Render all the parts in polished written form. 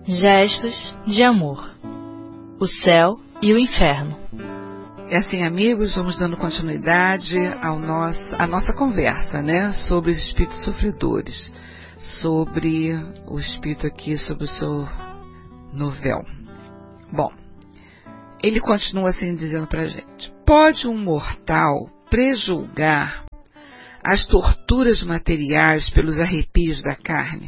Gestos de amor. O céu e o inferno. É assim, amigos, vamos dando continuidade à nossa conversa, né? Sobre os espíritos sofredores. Sobre o espírito aqui, sobre o seu novel. Bom, ele continua assim dizendo pra gente: pode um mortal prejulgar as torturas materiais pelos arrepios da carne?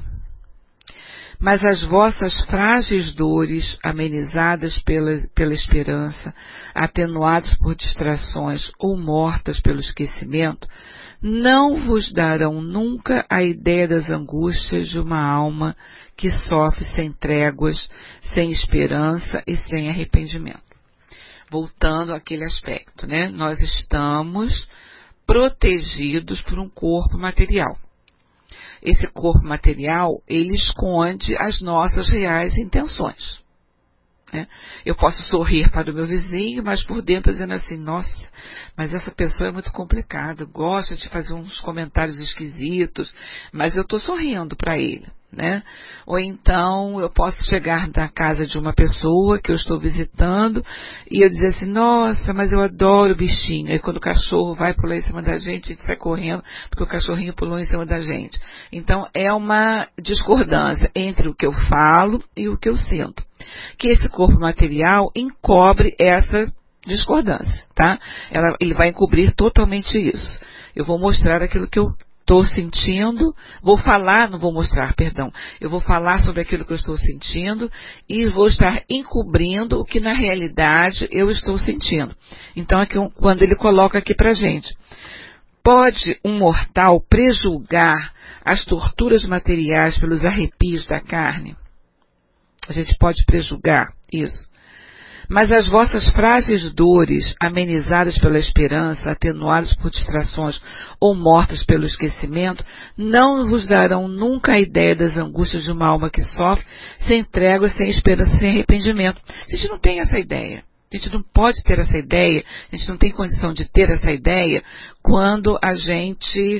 Mas as vossas frágeis dores, amenizadas pela esperança, atenuadas por distrações ou mortas pelo esquecimento, não vos darão nunca a ideia das angústias de uma alma que sofre sem tréguas, sem esperança e sem arrependimento. Voltando àquele aspecto, né? Nós estamos protegidos por um corpo material. Esse corpo material, ele esconde as nossas reais intenções. Né? Eu posso sorrir para o meu vizinho, mas por dentro dizendo assim: nossa, mas essa pessoa é muito complicada, gosta de fazer uns comentários esquisitos, mas eu estou sorrindo para ele. Né? Ou então eu posso chegar na casa de uma pessoa que eu estou visitando e eu dizer assim: nossa, mas eu adoro o bichinho. Aí quando o cachorro vai pular em cima da gente, a gente sai correndo porque o cachorrinho pulou em cima da gente. Então é uma discordância entre o que eu falo e o que eu sinto, que esse corpo material encobre essa discordância, tá? Ele vai encobrir totalmente isso. Eu vou mostrar aquilo que eu estou sentindo, não vou mostrar, perdão. Eu vou falar sobre aquilo que eu estou sentindo e vou estar encobrindo o que na realidade eu estou sentindo. Então, aqui, quando ele coloca aqui pra gente: pode um mortal prejulgar as torturas materiais pelos arrepios da carne? A gente pode prejulgar isso. Mas as vossas frágeis dores, amenizadas pela esperança, atenuadas por distrações ou mortas pelo esquecimento, não vos darão nunca a ideia das angústias de uma alma que sofre, sem trégua, sem esperança, sem arrependimento. A gente não tem essa ideia. A gente não pode ter essa ideia, a gente não tem condição de ter essa ideia quando a gente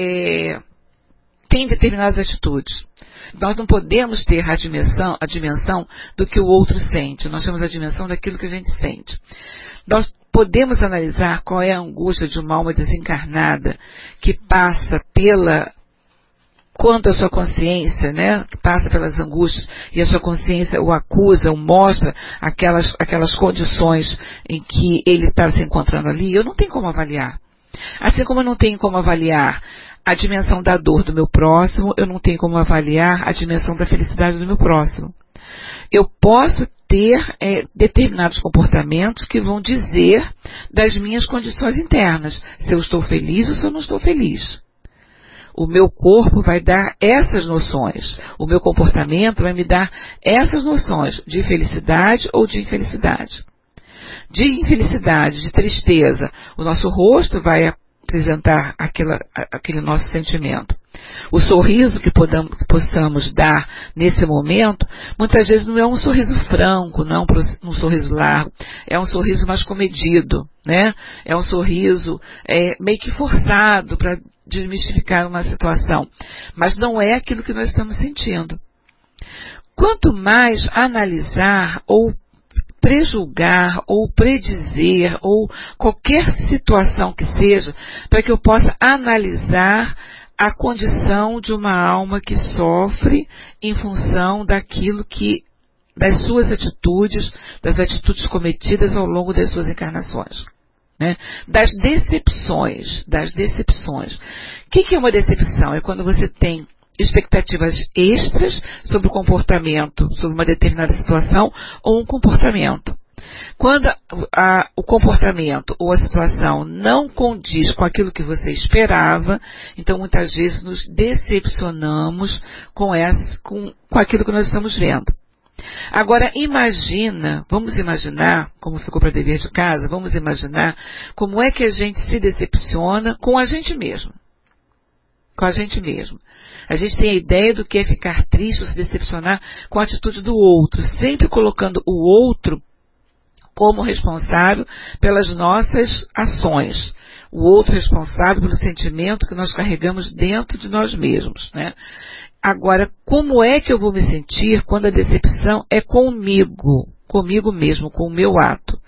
tem determinadas atitudes. Nós não podemos ter a dimensão do que o outro sente. Nós temos a dimensão daquilo que a gente sente. Nós podemos analisar qual é a angústia de uma alma desencarnada que passa quanto a sua consciência, né, que passa pelas angústias e a sua consciência o acusa, o mostra aquelas condições em que ele está se encontrando ali. Eu não tenho como avaliar. Assim como eu não tenho como avaliar a dimensão da dor do meu próximo, eu não tenho como avaliar a dimensão da felicidade do meu próximo. Eu posso ter determinados comportamentos que vão dizer das minhas condições internas, se eu estou feliz ou se eu não estou feliz. O meu corpo vai dar essas noções, o meu comportamento vai me dar essas noções de felicidade ou de infelicidade. De infelicidade, de tristeza, o nosso rosto vai apresentar aquele nosso sentimento. O sorriso que possamos dar nesse momento, muitas vezes não é um sorriso franco, não é um sorriso largo, é um sorriso mais comedido, né? É um sorriso meio que forçado para desmistificar uma situação, mas não é aquilo que nós estamos sentindo. Quanto mais analisar ou prejulgar ou predizer ou qualquer situação que seja, para que eu possa analisar a condição de uma alma que sofre em função das suas atitudes, das atitudes cometidas ao longo das suas encarnações. Né? Das decepções. O que é uma decepção? É quando você tem expectativas extras sobre o comportamento, sobre uma determinada situação ou um comportamento. Quando o comportamento ou a situação não condiz com aquilo que você esperava, então muitas vezes nos decepcionamos com aquilo que nós estamos vendo. Agora vamos imaginar, como ficou para dever de casa, vamos imaginar como é que a gente se decepciona com a gente mesmo. Com a gente mesmo. A gente tem a ideia do que é ficar triste ou se decepcionar com a atitude do outro, sempre colocando o outro como responsável pelas nossas ações. O outro responsável pelo sentimento que nós carregamos dentro de nós mesmos, né? Agora, como é que eu vou me sentir quando a decepção é comigo mesmo, com o meu ato,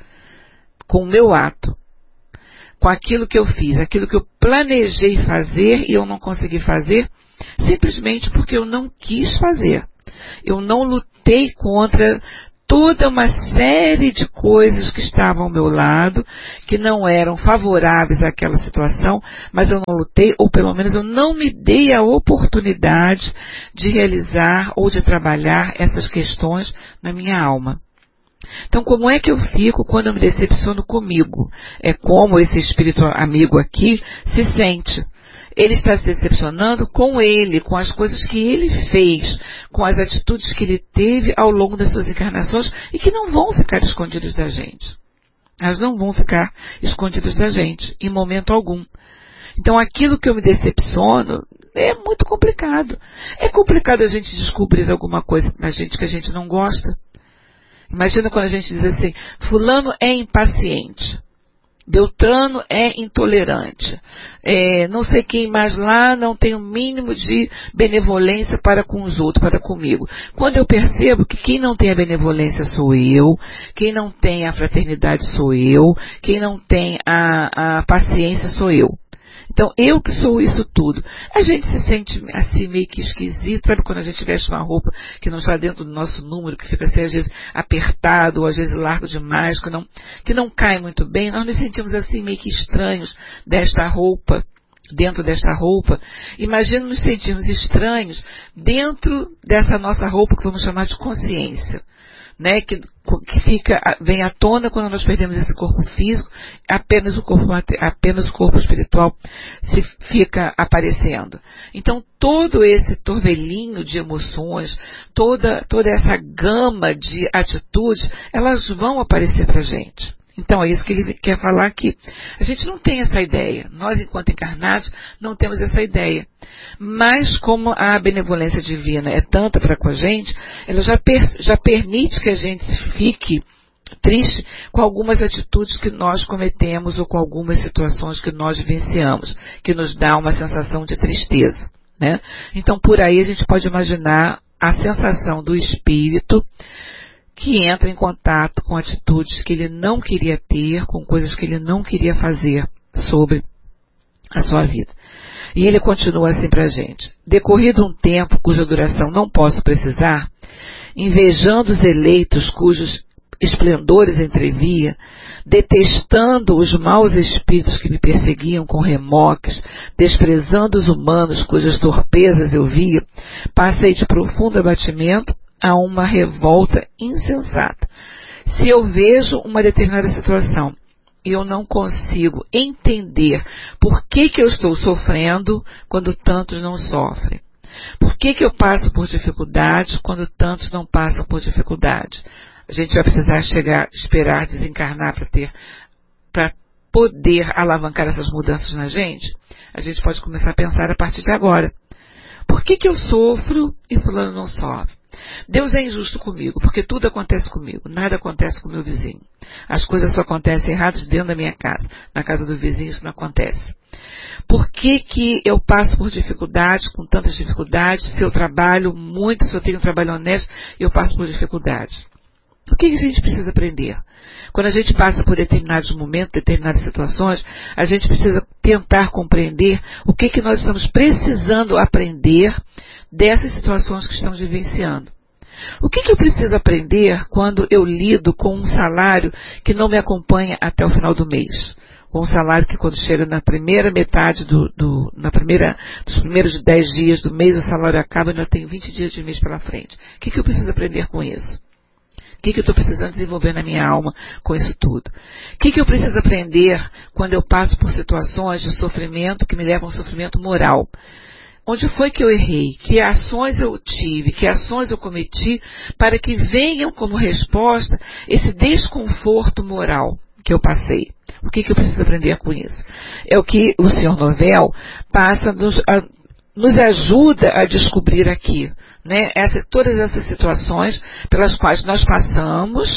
com aquilo que eu fiz, aquilo que eu planejei fazer e eu não consegui fazer, simplesmente porque eu não quis fazer. Eu não lutei contra toda uma série de coisas que estavam ao meu lado, que não eram favoráveis àquela situação, mas eu não lutei, ou pelo menos eu não me dei a oportunidade de realizar ou de trabalhar essas questões na minha alma. Então, como é que eu fico quando eu me decepciono comigo? É como esse espírito amigo aqui se sente. Ele está se decepcionando com ele, com as coisas que ele fez, com as atitudes que ele teve ao longo das suas encarnações e que não vão ficar escondidas da gente. Elas não vão ficar escondidas da gente, em momento algum. Então, aquilo que eu me decepciono é muito complicado. É complicado a gente descobrir alguma coisa na gente que a gente não gosta. Imagina quando a gente diz assim, fulano é impaciente. Beltrano é intolerante, não sei quem mais lá não tem o mínimo de benevolência para com os outros, para comigo. Quando eu percebo que quem não tem a benevolência sou eu, quem não tem a fraternidade sou eu, quem não tem a paciência sou eu. Então, eu que sou isso tudo. A gente se sente assim meio que esquisito, sabe quando a gente veste uma roupa que não está dentro do nosso número, que fica assim às vezes apertado, ou às vezes largo demais, que não cai muito bem, nós nos sentimos assim meio que estranhos desta roupa, dentro desta roupa. Imagina nos sentirmos estranhos dentro dessa nossa roupa que vamos chamar de consciência. Né, que vem à tona quando nós perdemos esse corpo físico, apenas o corpo espiritual se fica aparecendo. Então, todo esse torvelinho de emoções, toda essa gama de atitudes, elas vão aparecer para a gente. Então, é isso que ele quer falar aqui. A gente não tem essa ideia. Nós, enquanto encarnados, não temos essa ideia. Mas, como a benevolência divina é tanta para com a gente, ela já permite que a gente fique triste com algumas atitudes que nós cometemos ou com algumas situações que nós vivenciamos, que nos dá uma sensação de tristeza, né? Então, por aí a gente pode imaginar a sensação do espírito que entra em contato com atitudes que ele não queria ter, com coisas que ele não queria fazer sobre a sua vida. E ele continua assim para a gente. Decorrido um tempo cuja duração não posso precisar, invejando os eleitos cujos esplendores entrevia, detestando os maus espíritos que me perseguiam com remoques, desprezando os humanos cujas torpezas eu via, passei de profundo abatimento a uma revolta insensata. Se eu vejo uma determinada situação e eu não consigo entender por que eu estou sofrendo quando tantos não sofrem, por que eu passo por dificuldades quando tantos não passam por dificuldades, a gente vai precisar esperar desencarnar para poder alavancar essas mudanças na gente. A gente pode começar a pensar a partir de agora. Por que eu sofro e fulano não sofre? Deus é injusto comigo, porque tudo acontece comigo, nada acontece com o meu vizinho. As coisas só acontecem erradas dentro da minha casa. Na casa do vizinho isso não acontece. Por que eu passo por dificuldades, com tantas dificuldades, se eu trabalho muito, se eu tenho um trabalho honesto, eu passo por dificuldades? O que a gente precisa aprender? Quando a gente passa por determinados momentos, determinadas situações, a gente precisa tentar compreender o que nós estamos precisando aprender dessas situações que estamos vivenciando. O que eu preciso aprender quando eu lido com um salário que não me acompanha até o final do mês? Com um salário que quando chega na primeira metade dos primeiros 10 dias do mês, o salário acaba e eu tenho 20 dias de mês pela frente. O que eu preciso aprender com isso? O que eu estou precisando desenvolver na minha alma com isso tudo? O que eu preciso aprender quando eu passo por situações de sofrimento que me levam a um sofrimento moral? Onde foi que eu errei? Que ações eu tive? Que ações eu cometi para que venham como resposta esse desconforto moral que eu passei? O que eu preciso aprender com isso? É o que o Sr. Novel passa nos ajuda a descobrir aqui, né? Todas essas situações pelas quais nós passamos,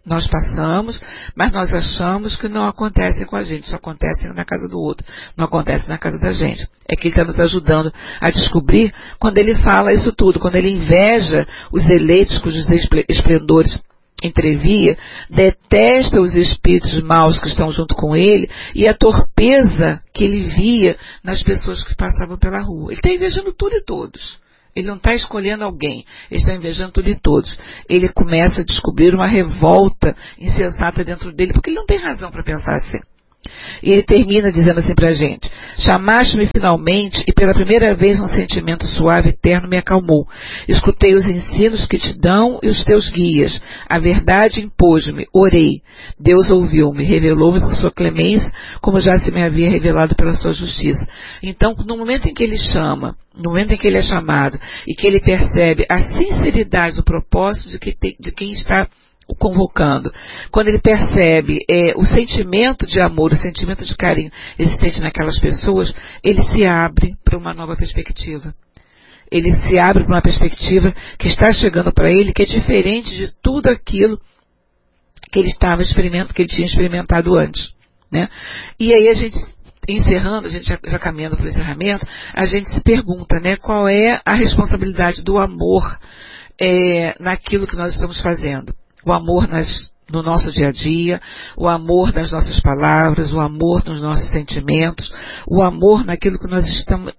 Nós passamos, mas nós achamos que não acontecem com a gente, só acontecem na casa do outro, não acontece na casa da gente. É que ele está nos ajudando a descobrir quando ele fala isso tudo, quando ele inveja os eleitos cujos esplendores entrevia, detesta os espíritos maus que estão junto com ele e a torpeza que ele via nas pessoas que passavam pela rua. Ele está invejando tudo e todos. Ele não está escolhendo alguém, ele está invejando tudo e todos. Ele começa a descobrir uma revolta insensata dentro dele, porque ele não tem razão para pensar assim. E ele termina dizendo assim para a gente: chamaste-me finalmente e pela primeira vez um sentimento suave e terno me acalmou. Escutei os ensinos que te dão e os teus guias. A verdade impôs-me, orei. Deus ouviu-me, revelou-me por sua clemência, como já se me havia revelado pela sua justiça. Então, no momento em que ele chama, no momento em que ele é chamado e que ele percebe a sinceridade do propósito de quem está o convocando, quando ele percebe o sentimento de amor, o sentimento de carinho existente naquelas pessoas, ele se abre para uma nova perspectiva. Ele se abre para uma perspectiva que está chegando para ele, que é diferente de tudo aquilo que ele estava experimentando, que ele tinha experimentado antes, né? E aí a gente, encerrando, a gente já caminhando para o encerramento, a gente se pergunta, né, qual é a responsabilidade do amor naquilo que nós estamos fazendo. O amor no nosso dia a dia, o amor nas nossas palavras, o amor nos nossos sentimentos, o amor naquilo que nós estamos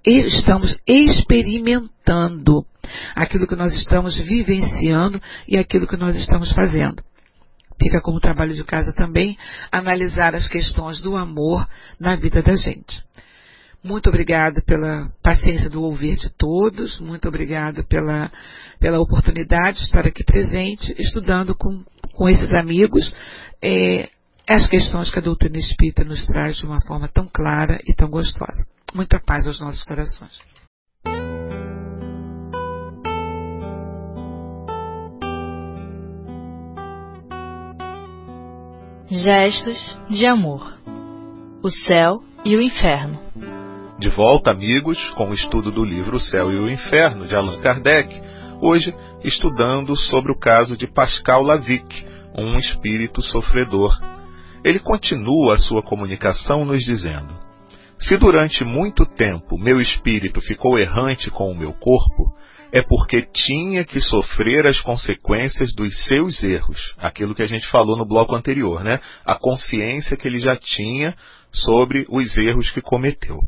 experimentando, aquilo que nós estamos vivenciando e aquilo que nós estamos fazendo. Fica como trabalho de casa também analisar as questões do amor na vida da gente. Muito obrigada pela paciência do ouvir de todos, muito obrigada pela oportunidade de estar aqui presente, estudando com esses amigos as questões que a doutrina espírita nos traz de uma forma tão clara e tão gostosa. Muita paz aos nossos corações. Gestos de amor. O céu e o inferno. De volta, amigos, com o estudo do livro O Céu e o Inferno, de Allan Kardec, hoje estudando sobre o caso de Pascal Lavic, um espírito sofredor. Ele continua a sua comunicação nos dizendo: se durante muito tempo meu espírito ficou errante com o meu corpo, é porque tinha que sofrer as consequências dos seus erros. Aquilo que a gente falou no bloco anterior, né? A consciência que ele já tinha sobre os erros que cometeu.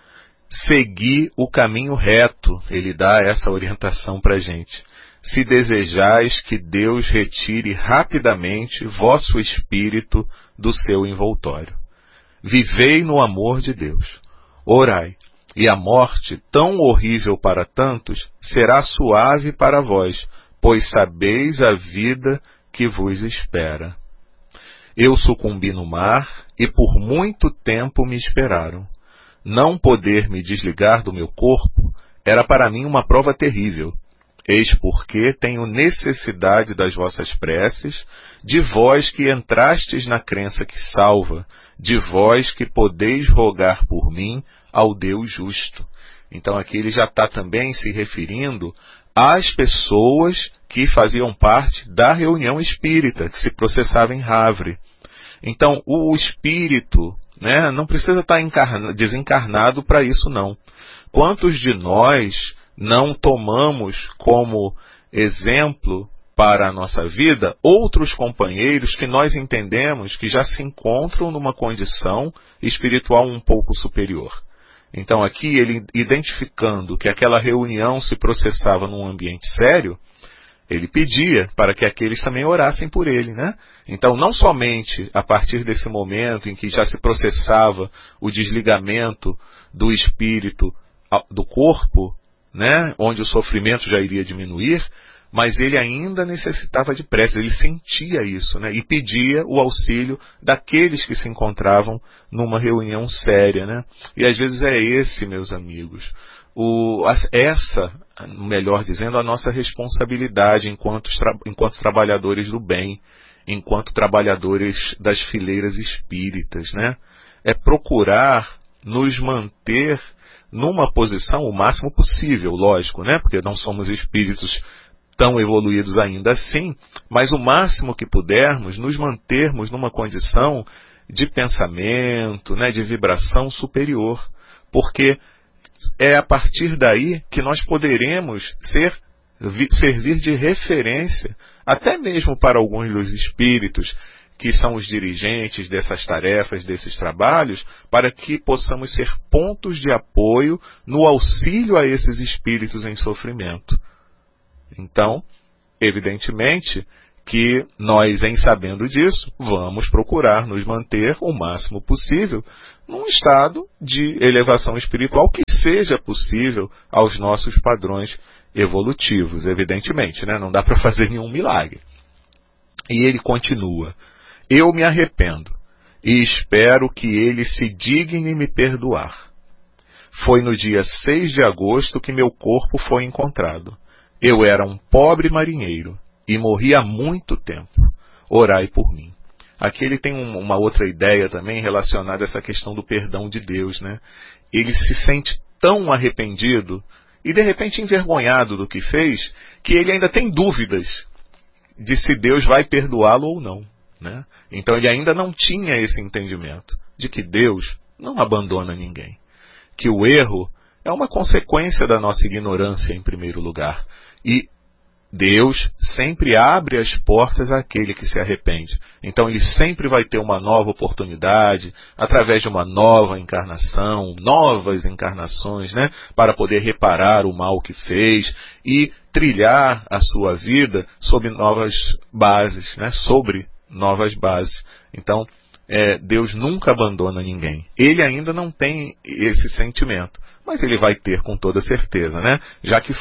Segui o caminho reto, ele dá essa orientação para a gente. Se desejais que Deus retire rapidamente vosso espírito do seu envoltório. Vivei no amor de Deus. Orai, e a morte, tão horrível para tantos, será suave para vós, pois sabeis a vida que vos espera. Eu sucumbi no mar, e por muito tempo me esperaram. Não poder me desligar do meu corpo era para mim uma prova terrível. Eis porque tenho necessidade das vossas preces, de vós que entrastes na crença que salva, de vós que podeis rogar por mim ao Deus justo. Então aqui ele já está também se referindo às pessoas que faziam parte da reunião espírita, que se processava em Havre. Então o espírito, né, não precisa estar desencarnado para isso, não. Quantos de nós não tomamos como exemplo para a nossa vida outros companheiros que nós entendemos que já se encontram numa condição espiritual um pouco superior? Então aqui ele, identificando que aquela reunião se processava num ambiente sério, ele pedia para que aqueles também orassem por ele, né? Então, não somente a partir desse momento em que já se processava o desligamento do espírito do corpo, né? Onde o sofrimento já iria diminuir, mas ele ainda necessitava de prece, ele sentia isso, né? E pedia o auxílio daqueles que se encontravam numa reunião séria, né? E às vezes é esse, meus amigos, melhor dizendo, a nossa responsabilidade enquanto trabalhadores do bem, enquanto trabalhadores das fileiras espíritas, né? É procurar nos manter numa posição o máximo possível, lógico, né? Porque não somos espíritos tão evoluídos ainda assim, mas o máximo que pudermos, nos mantermos numa condição de pensamento, né, de vibração superior, porque é a partir daí que nós poderemos servir de referência, até mesmo para alguns dos espíritos que são os dirigentes dessas tarefas, desses trabalhos, para que possamos ser pontos de apoio no auxílio a esses espíritos em sofrimento. Então, evidentemente que nós, em sabendo disso, vamos procurar nos manter o máximo possível num estado de elevação espiritual que seja possível aos nossos padrões evolutivos, evidentemente, né? Não dá para fazer nenhum milagre. E ele continua: eu me arrependo e espero que ele se digne me perdoar. Foi no dia 6 de agosto que meu corpo foi encontrado. Eu era um pobre marinheiro e morri há muito tempo. Orai por mim. Aqui ele tem uma outra ideia também relacionada a essa questão do perdão de Deus, né? Ele se sente tão arrependido e de repente envergonhado do que fez, que ele ainda tem dúvidas de se Deus vai perdoá-lo ou não, né? Então ele ainda não tinha esse entendimento de que Deus não abandona ninguém, que o erro é uma consequência da nossa ignorância em primeiro lugar, e Deus sempre abre as portas àquele que se arrepende. Então ele sempre vai ter uma nova oportunidade, através de uma nova encarnação, novas encarnações, né, para poder reparar o mal que fez e trilhar a sua vida sob novas bases, né, sobre novas bases. Então, Deus nunca abandona ninguém. Ele ainda não tem esse sentimento, mas ele vai ter com toda certeza, né, já que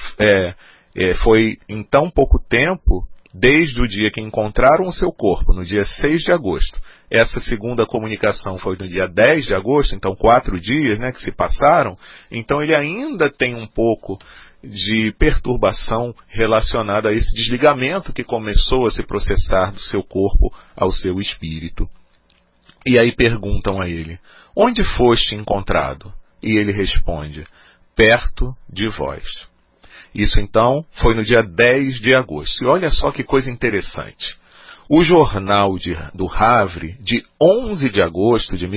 foi em tão pouco tempo, desde o dia que encontraram o seu corpo, no dia 6 de agosto. Essa segunda comunicação foi no dia 10 de agosto, então 4 dias, né, que se passaram. Então ele ainda tem um pouco de perturbação relacionada a esse desligamento que começou a se processar do seu corpo ao seu espírito. E aí perguntam a ele: onde foste encontrado? E ele responde: perto de vós. Isso então foi no dia 10 de agosto. E olha só que coisa interessante. O jornal do Havre, de 11 de agosto de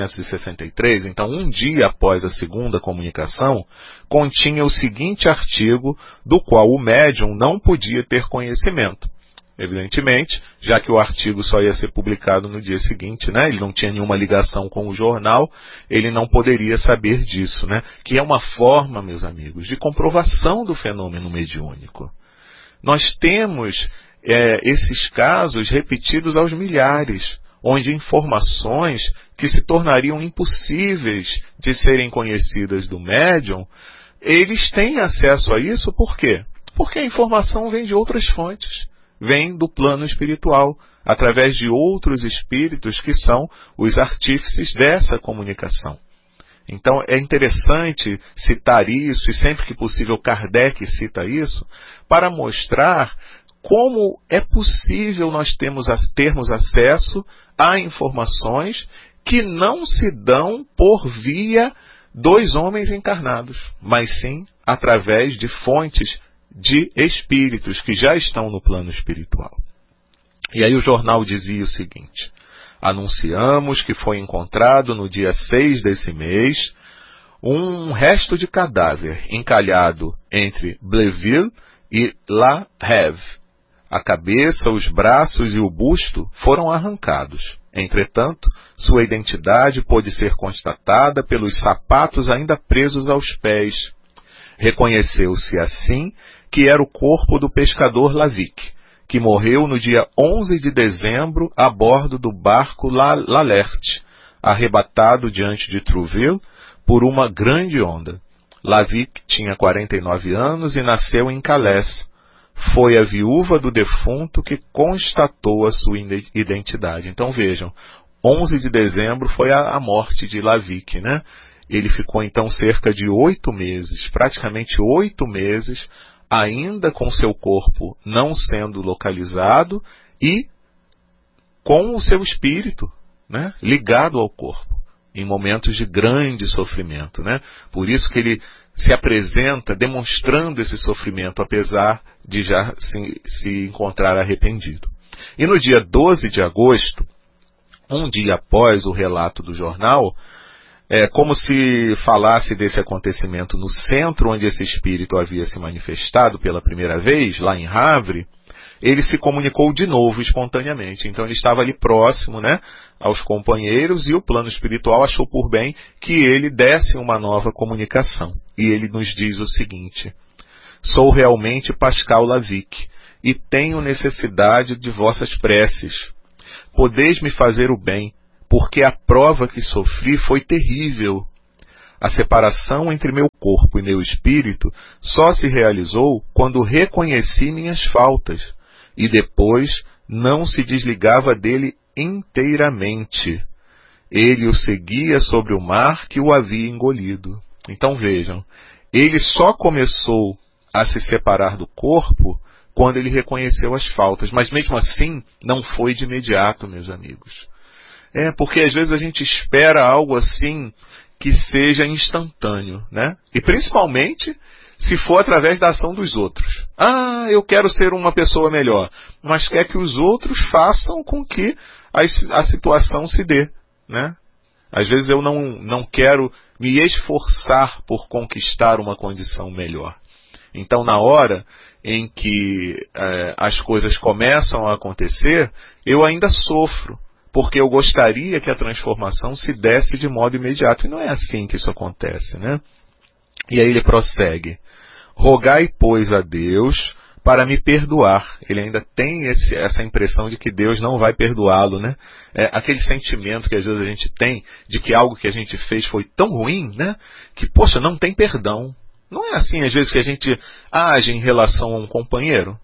1863, então um dia após a segunda comunicação, continha o seguinte artigo do qual o médium não podia ter conhecimento. Evidentemente, já que o artigo só ia ser publicado no dia seguinte, né? Ele não tinha nenhuma ligação com o jornal, ele não poderia saber disso, né? Que é uma forma, meus amigos, de comprovação do fenômeno mediúnico. Nós temos esses casos repetidos aos milhares, onde informações que se tornariam impossíveis de serem conhecidas do médium, eles têm acesso a isso por quê? Porque a informação vem de outras fontes. Vem do plano espiritual, através de outros espíritos que são os artífices dessa comunicação. Então é interessante citar isso, e sempre que possível Kardec cita isso, para mostrar como é possível nós termos acesso a informações que não se dão por via dos homens encarnados, mas sim através de fontes de espíritos que já estão no plano espiritual. E aí o jornal dizia o seguinte: anunciamos que foi encontrado no dia 6 desse mês um resto de cadáver encalhado entre Bleville e La Hève. A cabeça, os braços e o busto foram arrancados. Entretanto, sua identidade pôde ser constatada pelos sapatos ainda presos aos pés. Reconheceu-se assim que era o corpo do pescador Lavic, que morreu no dia 11 de dezembro a bordo do barco L'Alert, arrebatado diante de Trouville por uma grande onda. Lavic tinha 49 anos e nasceu em Calais. Foi a viúva do defunto que constatou a sua identidade. Então vejam, 11 de dezembro foi a morte de Lavic, né? Ele ficou então cerca de 8 meses, praticamente 8 meses, ainda com seu corpo não sendo localizado e com o seu espírito, né, ligado ao corpo, em momentos de grande sofrimento, né? Por isso que ele se apresenta demonstrando esse sofrimento, apesar de já se encontrar arrependido. E no dia 12 de agosto, um dia após o relato do jornal, como se falasse desse acontecimento no centro onde esse espírito havia se manifestado pela primeira vez, lá em Havre, ele se comunicou de novo espontaneamente. Então ele estava ali próximo, né, aos companheiros, e o plano espiritual achou por bem que ele desse uma nova comunicação. E ele nos diz o seguinte: sou realmente Pascal Lavic e tenho necessidade de vossas preces. Podeis me fazer o bem, porque a prova que sofri foi terrível. A separação entre meu corpo e meu espírito só se realizou quando reconheci minhas faltas, e depois não se desligava dele inteiramente. Ele o seguia sobre o mar que o havia engolido. Então vejam, ele só começou a se separar do corpo quando ele reconheceu as faltas, mas mesmo assim não foi de imediato, meus amigos. Porque às vezes a gente espera algo assim que seja instantâneo, né? E principalmente se for através da ação dos outros. Eu quero ser uma pessoa melhor, mas quer que os outros façam com que a situação se dê, né? Às vezes eu não quero me esforçar por conquistar uma condição melhor. Então, na hora em que as coisas começam a acontecer, eu ainda sofro, porque eu gostaria que a transformação se desse de modo imediato. E não é assim que isso acontece, né? E aí ele prossegue: rogai, pois, a Deus para me perdoar. Ele ainda tem essa impressão de que Deus não vai perdoá-lo, né? Aquele sentimento que às vezes a gente tem de que algo que a gente fez foi tão ruim, né? Que, poxa, não tem perdão. Não é assim, às vezes, que a gente age em relação a um companheiro,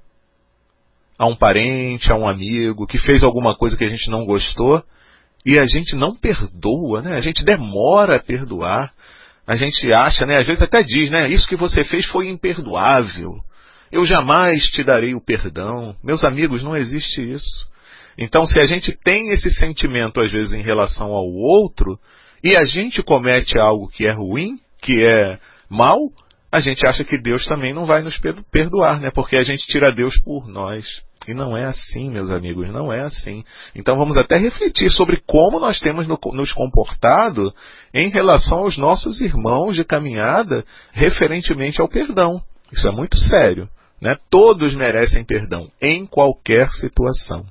a um parente, a um amigo, que fez alguma coisa que a gente não gostou, e a gente não perdoa, né? A gente demora a perdoar. A gente acha, né? Às vezes até diz, né? Isso que você fez foi imperdoável. Eu jamais te darei o perdão. Meus amigos, não existe isso. Então, se a gente tem esse sentimento, às vezes, em relação ao outro, e a gente comete algo que é ruim, que é mal, a gente acha que Deus também não vai nos perdoar, né? Porque a gente tira Deus por nós. E não é assim, meus amigos, não é assim. Então vamos até refletir sobre como nós temos nos comportado em relação aos nossos irmãos de caminhada referentemente ao perdão. Isso é muito sério, né? Todos merecem perdão, em qualquer situação.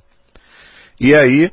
E aí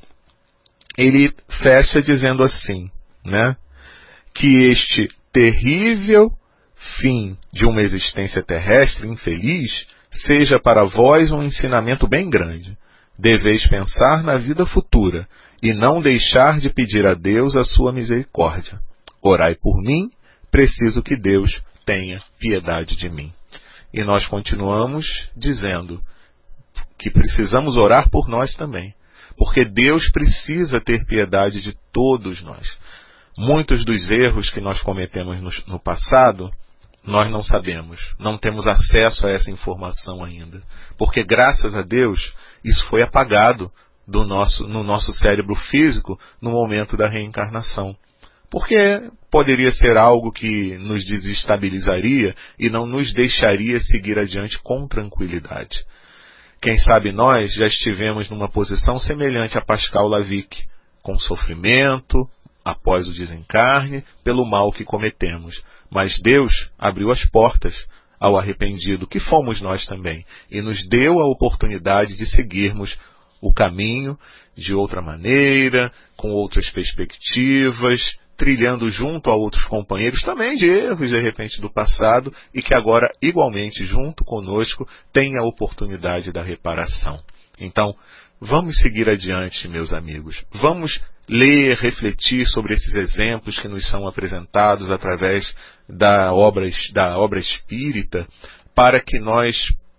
ele fecha dizendo assim, né? Que este terrível fim de uma existência terrestre infeliz seja para vós um ensinamento bem grande. Deveis pensar na vida futura e não deixar de pedir a Deus a sua misericórdia. Orai por mim, preciso que Deus tenha piedade de mim. E nós continuamos dizendo que precisamos orar por nós também, porque Deus precisa ter piedade de todos nós. Muitos dos erros que nós cometemos no passado, nós não sabemos, não temos acesso a essa informação ainda, porque graças a Deus isso foi apagado no nosso cérebro físico no momento da reencarnação, porque poderia ser algo que nos desestabilizaria e não nos deixaria seguir adiante com tranquilidade. Quem sabe nós já estivemos numa posição semelhante a Pascal Lavic, com sofrimento após o desencarne pelo mal que cometemos. Mas Deus abriu as portas ao arrependido, que fomos nós também, e nos deu a oportunidade de seguirmos o caminho de outra maneira, com outras perspectivas, trilhando junto a outros companheiros também de erros, de repente, do passado, e que agora, igualmente, junto conosco, têm a oportunidade da reparação. Então, vamos seguir adiante, meus amigos. Vamos ler, refletir sobre esses exemplos que nos são apresentados através da obra espírita, para que nós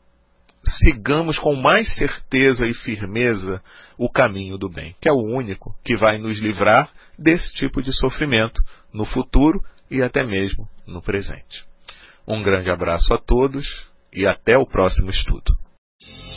sigamos com mais certeza e firmeza o caminho do bem, que é o único que vai nos livrar desse tipo de sofrimento no futuro e até mesmo no presente. Um grande abraço a todos e até o próximo estudo.